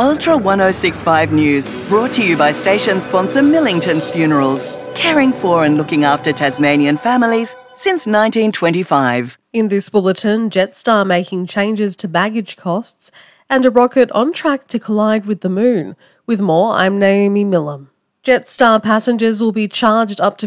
Ultra 1065 News, brought to you by station sponsor Millington's Funerals, caring for and looking after Tasmanian families since 1925. In this bulletin, Jetstar making changes to baggage costs and a rocket on track to collide with the moon. With more, I'm Naomi Millam. Jetstar passengers will be charged up to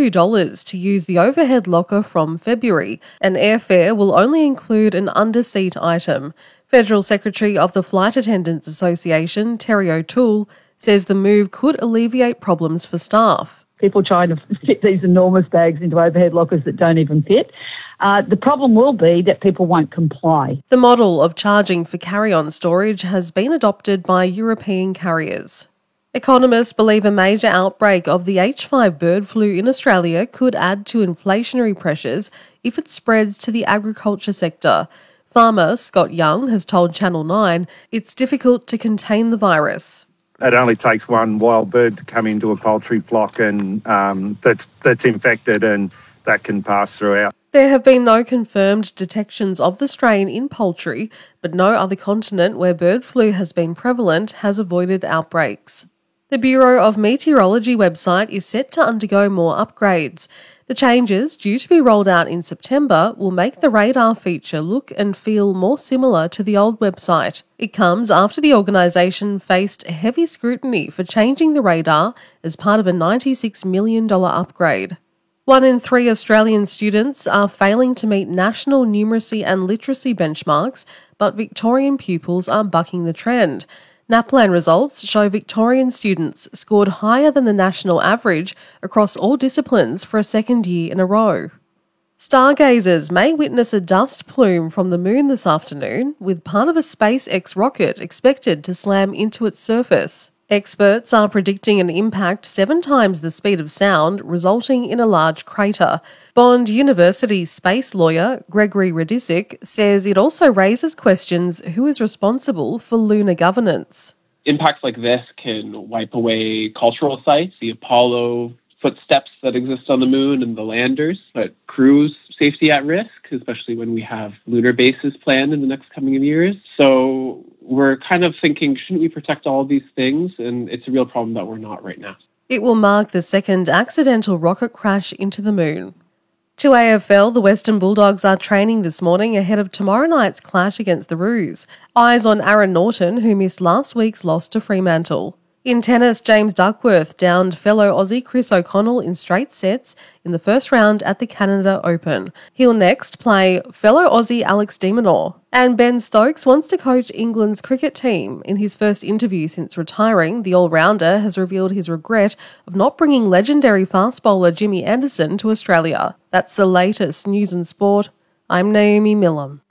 $52 to use the overhead locker from February, and airfare will only include an under-seat item. Federal Secretary of the Flight Attendants Association, Terry O'Toole, says the move could alleviate problems for staff. People trying to fit these enormous bags into overhead lockers that don't even fit. The problem will be that people won't comply. The model of charging for carry-on storage has been adopted by European carriers. Economists believe a major outbreak of the H5 bird flu in Australia could add to inflationary pressures if it spreads to the agriculture sector. Farmer Scott Young has told Channel 9 it's difficult to contain the virus. It only takes one wild bird to come into a poultry flock and that's infected, and that can pass throughout. There have been no confirmed detections of the strain in poultry, but no other continent where bird flu has been prevalent has avoided outbreaks. The Bureau of Meteorology website is set to undergo more upgrades. The changes, due to be rolled out in September, will make the radar feature look and feel more similar to the old website. It comes after the organisation faced heavy scrutiny for changing the radar as part of a $96 million upgrade. 1 in 3 Australian students are failing to meet national numeracy and literacy benchmarks, but Victorian pupils are bucking the trend. NAPLAN results show Victorian students scored higher than the national average across all disciplines for a second year in a row. Stargazers may witness a dust plume from the moon this afternoon, with part of a SpaceX rocket expected to slam into its surface. Experts are predicting an impact 7 times the speed of sound, resulting in a large crater. Bond University space lawyer Gregory Radisic says it also raises questions who is responsible for lunar governance. Impacts like this can wipe away cultural sites, the Apollo footsteps that exist on the moon and the landers, but crews' safety at risk, especially when we have lunar bases planned in the next coming years. So we're kind of thinking, shouldn't we protect all of these things? And it's a real problem that we're not right now. It will mark the second accidental rocket crash into the moon. To AFL, the Western Bulldogs are training this morning ahead of tomorrow night's clash against the Roos. Eyes on Aaron Norton, who missed last week's loss to Fremantle. In tennis, James Duckworth downed fellow Aussie Chris O'Connell in straight sets in the first round at the Canada Open. He'll next play fellow Aussie Alex de Minaur. And Ben Stokes wants to coach England's cricket team. In his first interview since retiring, the all-rounder has revealed his regret of not bringing legendary fast bowler Jimmy Anderson to Australia. That's the latest news and sport. I'm Naomi Millam.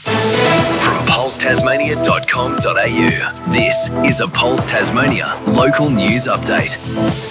From pulsetasmania.com.au, this is a Pulse Tasmania local news update.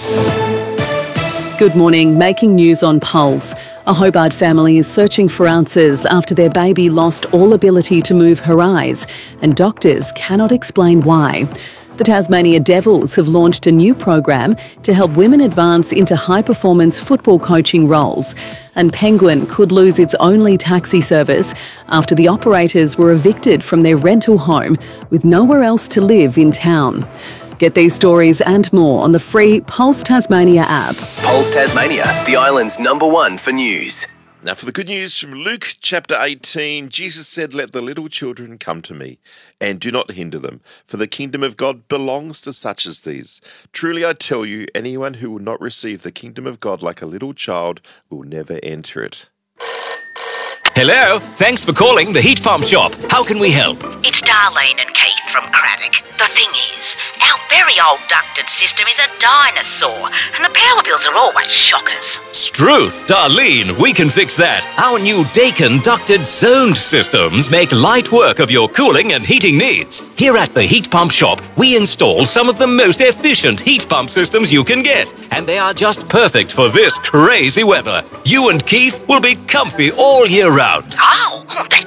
Good morning. Making news on Pulse. A Hobart family is searching for answers after their baby lost all ability to move her eyes, and doctors cannot explain why. The Tasmania Devils have launched a new program to help women advance into high-performance football coaching roles. And Penguin could lose its only taxi service after the operators were evicted from their rental home with nowhere else to live in town. Get these stories and more on the free Pulse Tasmania app. Pulse Tasmania, the island's #1 for news. Now for the good news from Luke chapter 18, Jesus said, "Let the little children come to me, and do not hinder them, for the kingdom of God belongs to such as these. Truly I tell you, anyone who will not receive the kingdom of God like a little child will never enter it." Hello, thanks for calling the Heat Pump Shop. How can we help? It's Darlene and Keith from Craddock. The thing is, our very old ducted system is a dinosaur, and the power bills are always shockers. Struth, Darlene, we can fix that. Our new Dakin ducted zoned systems make light work of your cooling and heating needs. Here at the Heat Pump Shop, we install some of the most efficient heat pump systems you can get, and they are just perfect for this crazy weather. You and Keith will be comfy all year round. Oh, that's